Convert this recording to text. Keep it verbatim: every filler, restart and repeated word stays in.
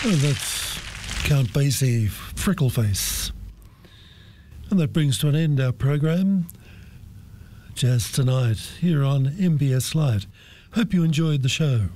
And that's Count Basie, Freckleface. And that brings to an end our program, Jazz Tonight, here on M B S Lite. Hope you enjoyed the show.